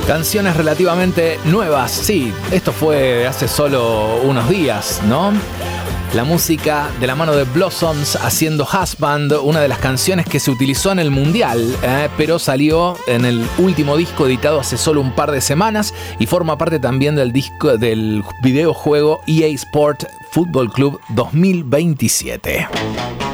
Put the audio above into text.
Canciones relativamente nuevas, sí, esto fue hace solo unos días, ¿no? La música de la mano de Blossoms haciendo Husband, una de las canciones que se utilizó en el Mundial, pero salió en el último disco editado hace solo un par de semanas y forma parte también del videojuego EA Sport Football Club 2027.